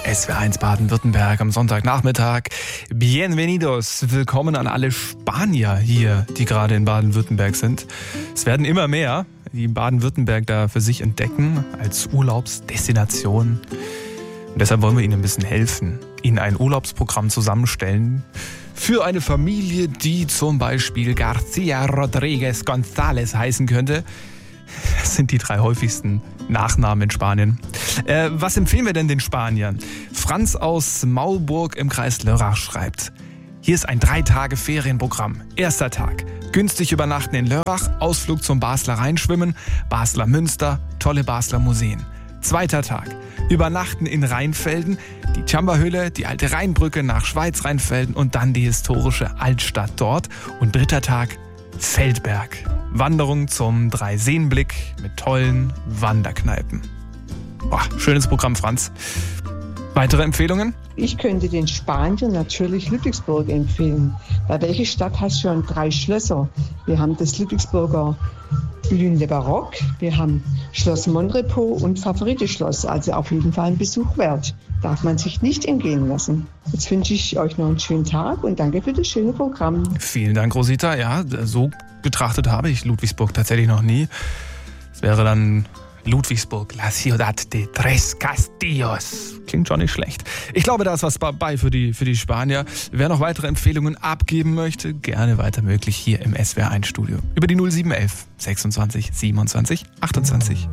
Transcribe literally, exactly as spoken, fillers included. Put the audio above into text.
S W R eins Baden-Württemberg am Sonntagnachmittag. Bienvenidos, willkommen an alle Spanier hier, die gerade in Baden-Württemberg sind. Es werden immer mehr, die Baden-Württemberg da für sich entdecken als Urlaubsdestination. Und deshalb wollen wir Ihnen ein bisschen helfen, Ihnen ein Urlaubsprogramm zusammenstellen für eine Familie, die zum Beispiel García Rodríguez González heißen könnte. Das sind die drei häufigsten Nachnamen in Spanien. Äh, was empfehlen wir denn den Spaniern? Franz aus Maulburg im Kreis Lörrach schreibt: Hier ist ein drei Tage Ferienprogramm. Erster Tag: günstig übernachten in Lörrach, Ausflug zum Basler Rheinschwimmen, Basler Münster, tolle Basler Museen. Zweiter Tag: übernachten in Rheinfelden, die Tschamba-Hülle, die alte Rheinbrücke nach Schweiz-Rheinfelden und dann die historische Altstadt dort. Und dritter Tag: Feldberg. Wanderung zum Dreiseenblick mit tollen Wanderkneipen. Boah, schönes Programm, Franz. Weitere Empfehlungen? Ich könnte den Spaniern natürlich Ludwigsburg empfehlen. Weil welche Stadt hat schon drei Schlösser? Wir haben das Ludwigsburger Lune de Baroque, wir haben Schloss Monrepos und Favorite-Schloss. Also auf jeden Fall ein Besuch wert. Darf man sich nicht entgehen lassen. Jetzt wünsche ich euch noch einen schönen Tag und danke für das schöne Programm. Vielen Dank, Rosita. Ja, so betrachtet habe ich Ludwigsburg tatsächlich noch nie. Es wäre dann Ludwigsburg, la ciudad de tres castillos. Klingt schon nicht schlecht. Ich glaube, da ist was dabei für die, für die Spanier. Wer noch weitere Empfehlungen abgeben möchte, gerne weiter möglich hier im S W R eins Studio. Über die null sieben eins eins sechsundzwanzig siebenundzwanzig achtundzwanzig.